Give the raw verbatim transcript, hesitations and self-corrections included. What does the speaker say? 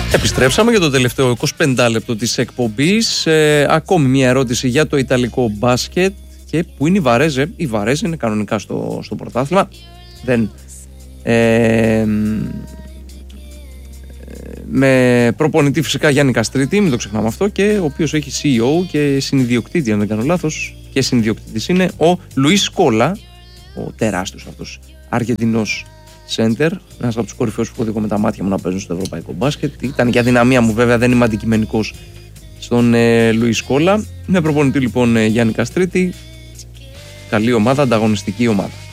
Επιστρέψαμε για το τελευταίο εικοσιπέντε λεπτό της εκπομπής. Ε, ακόμη μια ερώτηση για το ιταλικό μπάσκετ. Και πού είναι η Βαρέζε? Η Βαρέζε είναι κανονικά στο, στο πρωτάθλημα. Δεν, ε, με προπονητή φυσικά Γιάννη Καστρίτη, μην το ξεχνάμε αυτό, και ο οποίος έχει σι ι ο και συνιδιοκτήτη, αν δεν κάνω λάθος, και συνιδιοκτήτης είναι ο Λουίς Σκόλα, ο τεράστιος αυτός Αργεντινός σέντερ, ένας από τους κορυφαίους που έχω δει εγώ με τα μάτια μου να παίζουν στο ευρωπαϊκό μπάσκετ. Ήταν και αδυναμία μου, βέβαια, δεν είμαι αντικειμενικός στον ε, Λουίς Σκόλα. Με προπονητή λοιπόν ε, Γιάννη Καστρίτη. Καλή ομάδα, ανταγωνιστική ομάδα.